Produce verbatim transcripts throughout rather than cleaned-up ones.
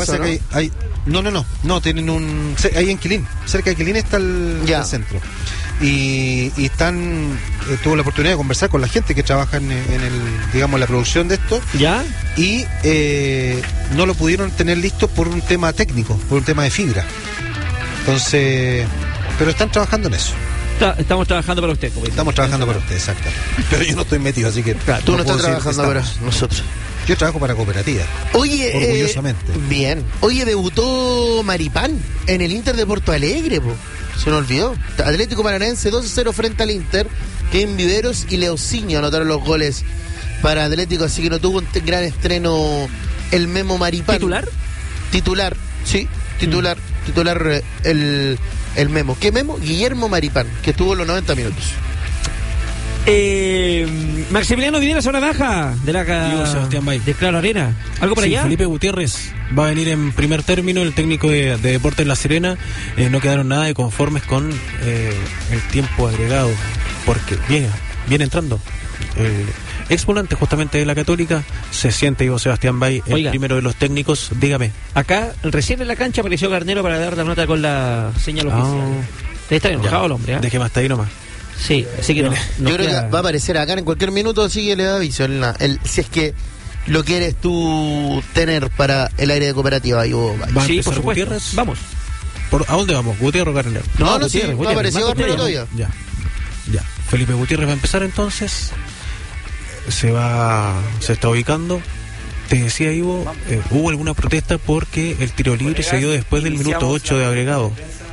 pasa ¿no? que hay, hay no, no, no, no, tienen un ahí en Quilín, cerca de Quilín está el, el centro. Y, y están eh, tuve la oportunidad de conversar con la gente que trabaja en, en el, digamos, la producción de esto. ¿Ya? Y eh, no lo pudieron tener listo por un tema técnico, por un tema de fibra. Entonces, pero están trabajando en eso. Está, estamos trabajando para usted. Como estamos trabajando para usted, exacto. Pero yo no estoy metido, así que claro, tú no, no estás trabajando para nosotros. Yo trabajo para cooperativa. Oye, orgullosamente. Eh, bien. Oye, debutó Maripán en el Inter de Porto Alegre, po. Se me olvidó. Atlético Paranaense dos a cero frente al Inter. Kevin Viveros y Leocinho anotaron los goles para Atlético, así que no tuvo un t- gran estreno el Memo Maripán. ¿Titular? Titular, sí, titular. Mm. Titular eh, el, el Memo. ¿Qué Memo? Guillermo Maripán, que estuvo los noventa minutos. Eh, Maximiliano Videla, zona baja de la Diego Sebastián Bay. de Claro Arena. ¿Algo por sí, allá? Felipe Gutiérrez va a venir en primer término, el técnico de, de Deportes La Serena. Eh, no quedaron nada de conformes con eh, el tiempo agregado, porque viene, viene entrando el ex volante justamente de la Católica. Se siente Diego Sebastián Bay, el Oiga, primero de los técnicos. Dígame. Acá, recién en la cancha apareció Garnero para dar la nota con la señal oficial. Oh. Debe estar enojado el hombre, ¿eh? Déjeme hasta ahí nomás. Sí, así que no, no yo creo queda... que va a aparecer acá en cualquier minuto, así que le da aviso. El, el, si es que lo quieres tú tener para el aire de cooperativa. Yo, sí, por supuesto. Gutiérrez. Vamos. ¿Por, ¿A dónde vamos? ¿Gutiérrez o Garnero? No, no, no sí, no apareció Garnero todavía. Ya, ya. Felipe Gutiérrez va a empezar entonces. Se va, se está ubicando. Te decía, Ivo, eh, hubo alguna protesta porque el tiro libre se dio después del minuto ocho de agregado.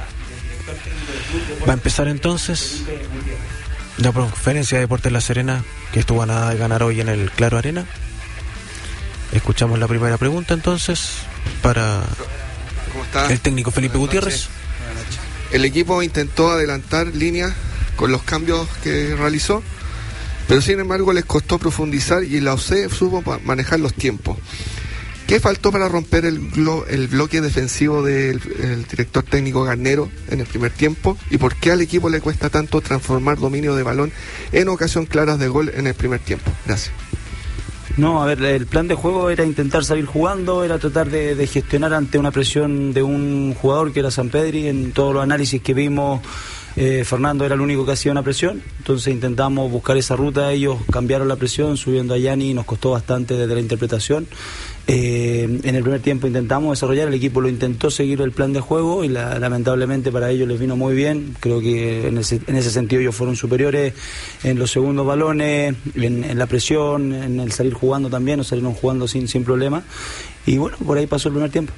Va a empezar entonces la conferencia de Deportes La Serena, que estuvo a nada de ganar hoy en el Claro Arena. Escuchamos la primera pregunta entonces para el técnico Felipe Gutiérrez. El equipo intentó adelantar líneas con los cambios que realizó, pero sin embargo les costó profundizar y la O C supo manejar los tiempos. ¿Qué faltó para romper el, blo- el bloque defensivo del el director técnico Garnero en el primer tiempo? ¿Y por qué al equipo le cuesta tanto transformar dominio de balón en ocasión claras de gol en el primer tiempo? Gracias. No, a ver, el plan de juego era intentar salir jugando, era tratar de, de gestionar ante una presión de un jugador que era Sampedri. En todos los análisis que vimos, eh, Fernando era el único que hacía una presión, entonces intentamos buscar esa ruta. Ellos cambiaron la presión subiendo a Yanni, nos costó bastante desde la interpretación. Eh, en el primer tiempo intentamos desarrollar, el equipo lo intentó seguir el plan de juego y la, lamentablemente para ellos les vino muy bien. Creo que en ese, en ese sentido ellos fueron superiores en los segundos balones, en, en la presión, en el salir jugando también, nos salieron jugando sin, sin problema y bueno, por ahí pasó el primer tiempo.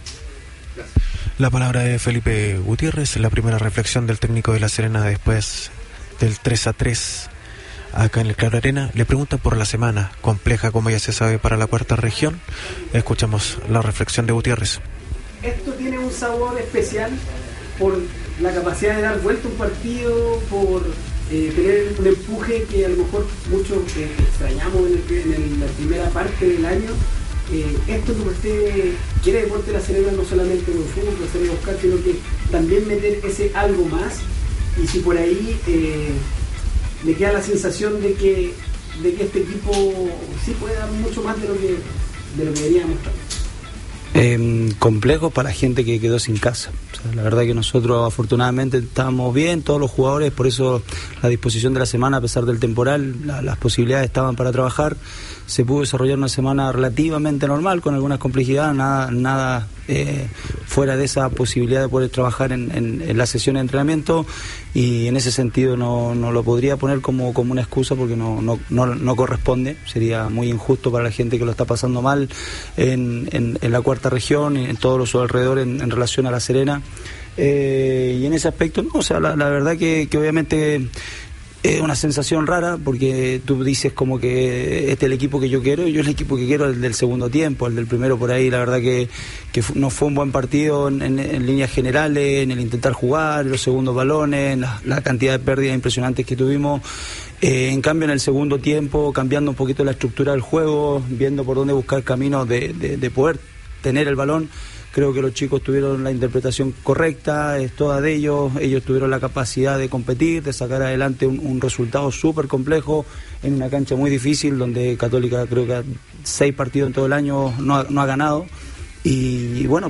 La palabra de Felipe Gutiérrez, la primera reflexión del técnico de La Serena después del tres a tres acá en el Claro Arena. Le preguntan por la semana compleja, como ya se sabe, para la cuarta región. Escuchamos la reflexión de Gutiérrez. Esto tiene un sabor especial por la capacidad de dar vuelta a un partido, por eh, tener un empuje que a lo mejor muchos eh, extrañamos en, el, en el, la primera parte del año. Eh, esto es lo que usted quiere, Deportes La Serena, no solamente en el fútbol, que salir a buscar, sino que también meter ese algo más. Y si por ahí eh, le queda la sensación de que de que este equipo sí puede dar mucho más de lo que de lo que venía mostrando. Eh, complejo para la gente que quedó sin casa. O sea, la verdad que nosotros afortunadamente estábamos bien, todos los jugadores, por eso la disposición de la semana, a pesar del temporal, la, las posibilidades estaban para trabajar. Se pudo desarrollar una semana relativamente normal, con algunas complejidades, nada, nada eh, fuera de esa posibilidad de poder trabajar en, en, en la sesión de entrenamiento, y en ese sentido no, no lo podría poner como, como una excusa porque no, no, no, no corresponde. Sería muy injusto para la gente que lo está pasando mal en, en, en la cuarta región y en todos los alrededores en, en relación a La Serena. Eh, y en ese aspecto, no, o sea, la, la verdad que, que obviamente es una sensación rara, porque tú dices como que este es el equipo que yo quiero, y yo el equipo que quiero es el del segundo tiempo. El del primero por ahí la verdad que, que no fue un buen partido en, en, en líneas generales, en el intentar jugar, en los segundos balones, en la, la cantidad de pérdidas impresionantes que tuvimos. Eh, en cambio en el segundo tiempo, cambiando un poquito la estructura del juego, viendo por dónde buscar caminos de, de, de poder tener el balón, creo que los chicos tuvieron la interpretación correcta, es toda de ellos, ellos tuvieron la capacidad de competir, de sacar adelante un, un resultado súper complejo en una cancha muy difícil, donde Católica creo que seis partidos en todo el año no ha, no ha ganado, y, y bueno,